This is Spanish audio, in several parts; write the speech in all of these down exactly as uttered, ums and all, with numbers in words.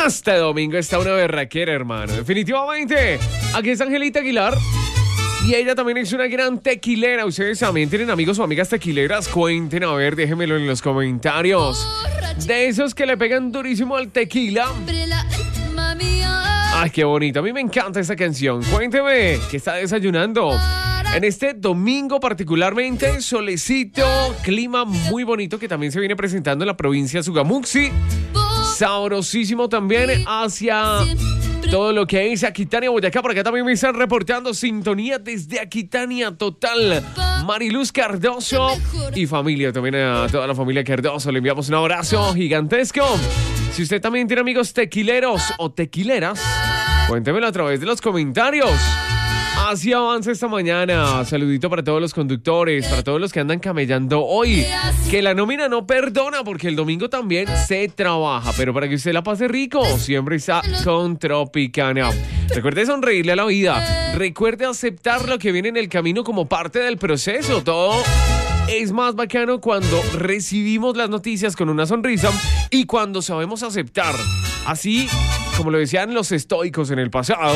Este domingo está una berraquera, hermano. Definitivamente. Aquí es Angelita Aguilar. Y ella también es una gran tequilera. Ustedes también tienen amigos o amigas tequileras. Cuenten, a ver, déjenmelo en los comentarios. De esos que le pegan durísimo al tequila. Ay, qué bonito. A mí me encanta esa canción. Cuénteme, ¿qué está desayunando? En este domingo particularmente, solecito, clima muy bonito que también se viene presentando en la provincia de Sugamuxi. Sabrosísimo también hacia todo lo que es Aquitania, Boyacá. Por acá también me están reportando sintonía desde Aquitania total. Mariluz Cardoso y familia, también a toda la familia Cardoso le enviamos un abrazo gigantesco. Si usted también tiene amigos tequileros o tequileras, cuéntemelo a través de los comentarios. Así avanza esta mañana. Saludito para todos los conductores, para todos los que andan camellando hoy. Que la nómina no perdona porque el domingo también se trabaja. Pero para que usted la pase rico, siempre está con Tropicana. Recuerde sonreírle a la vida. Recuerde aceptar lo que viene en el camino como parte del proceso. Todo es más bacano cuando recibimos las noticias con una sonrisa y cuando sabemos aceptar. Así como lo decían los estoicos en el pasado.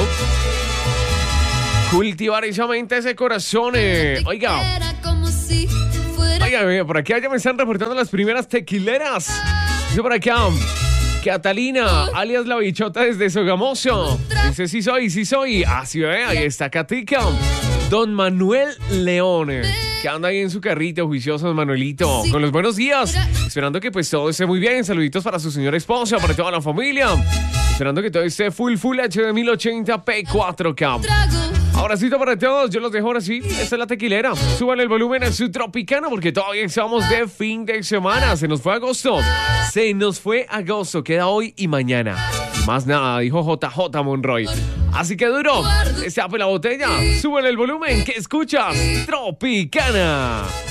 Cultivar esa mente, ese corazón. Eh. Oiga. Oiga, por acá ya me están reportando las primeras tequileras. Dice por acá, Catalina, alias la bichota desde Sogamoso. Dice, sí soy, sí soy. Así ve, ahí está Catica. Don Manuel León, que anda ahí en su carrito, juicioso, don Manuelito. Con los buenos días. Esperando que pues todo esté muy bien. Saluditos para su señora esposa, para toda la familia. Esperando que todo esté full, full H D mil ochenta p cuatro K. Abracito para todos, yo los dejo ahora sí. Esta es la tequilera. Suban el volumen a su Tropicana porque todavía estamos de fin de semana. Se nos fue agosto. Se nos fue agosto. Queda hoy y mañana. Y más nada, dijo J J Monroy. Así que duro, se abre la botella. Suban el volumen que escuchas Tropicana.